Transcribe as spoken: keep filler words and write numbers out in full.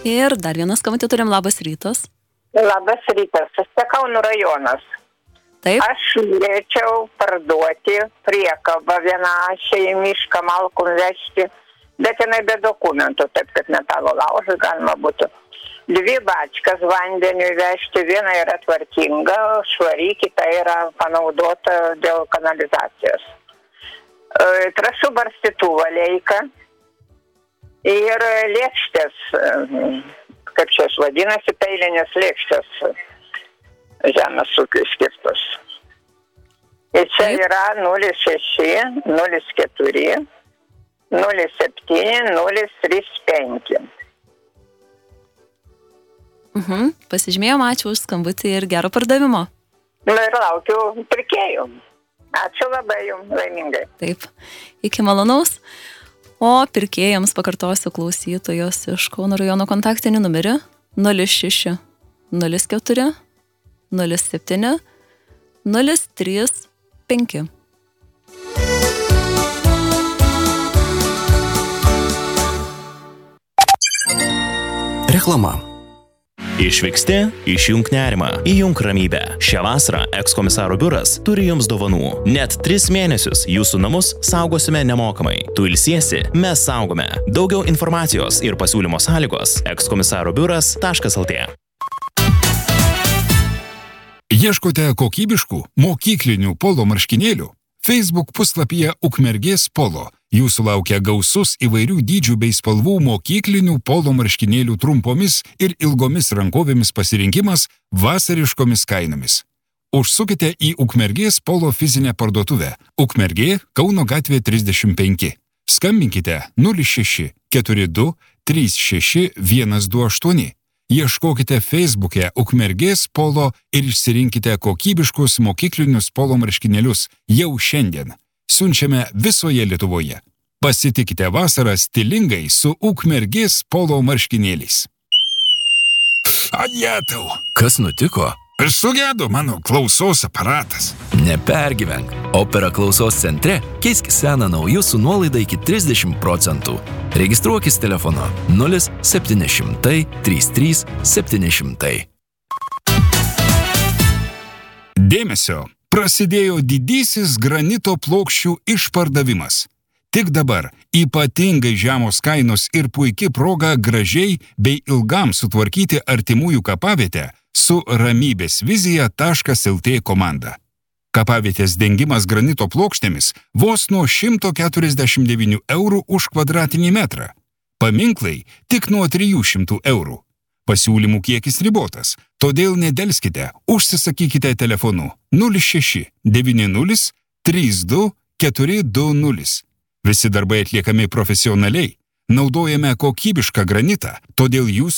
Ir dar vienas skambutį turim, labas rytas. Labas rytas, aš čia Kauno rajonas. Taip. Aš norėčiau parduoti priekabą vieną į mišką malkom vežti, bet jinai be dokumentų, taip kad metalo laužai galima būtų. Dvi bačkas vandeniu vežti, viena yra tvarkinga, švari, kita yra panaudota dėl kanalizacijos. E, trasų barstytuvą leika ir lėkštės, kaip šios vadinasi, peilinės lėkštės žemės ūkiui skirtos. Ir čia yra nulis šeši, nulis keturi, nulis septyni, nulis trys penki. Mhm. Pasižymėjom, ačiū už skambutį ir gero pardavimo. Na ir laukiu pirkėjų. Ačiū labai jums, laimingai. Taip, iki malonaus. O pirkėjams pakartosiu klausytojos iš Kauno rajono kontaktinį numerį nulis šeši, nulis keturi, nulis septyni, nulis trys penki. Reklama. Išvyksti, išjunk nerimą, įjunk ramybę. Šią vasarą ekskomisaro biuras turi jums dovanų. Net tris mėnesius jūsų namus saugosime nemokamai. Tu ilsiesi, mes saugome. Daugiau informacijos ir pasiūlymo sąlygos ekskomisaro biuras taškas el tė. Ieškote kokybiškų mokyklinių polo marškinėlių? Facebook puslapyje Ukmergės polo. Jūsų laukia gausus įvairių dydžių bei spalvų mokyklinių polo marškinėlių trumpomis ir ilgomis rankovėmis pasirinkimas vasariškomis kainomis. Užsukite į Ukmergės polo fizinę parduotuvę. Ukmergė, Kauno gatvė trisdešimt penki. Skambinkite nulis šeši, keturi du, trys šeši, vienas du aštuoni. Ieškokite Facebook'e Ukmergės polo ir išsirinkite kokybiškus mokyklinius polo marškinėlius jau šiandien. Siunčiame visoje Lietuvoje. Pasitikite vasarą stilingai su Ukmergės polo marškinėliais. Adjetau. Kas nutiko? Sugedo mano klausos aparatas. Nepergyvenk. Opera klausos centre keisk seną nauju su nuolaida iki trisdešimt procentų. Registruokis telefonu nulis septyni šimtai trys trys septyni šimtai. Dėmesio! Prasidėjo didysis granito plokščių išpardavimas. Tik dabar ypatingai žemos kainos ir puiki proga gražiai bei ilgam sutvarkyti artimųjų kapavietę su ramybės vizija taškas el tė komanda. Kapavietės dengimas granito plokštėmis vos nuo šimto keturiasdešimt devynių eurų už kvadratinį metrą. Paminklai tik nuo trijų šimtų eurų. Pasiūlymų kiekis ribotas, todėl nedelskite, užsisakykite telefonu nulis šeši, devyni nulis, trys du, keturi du nulis. Visi darbai atliekami profesionaliai, naudojame kokybišką granitą, todėl jūs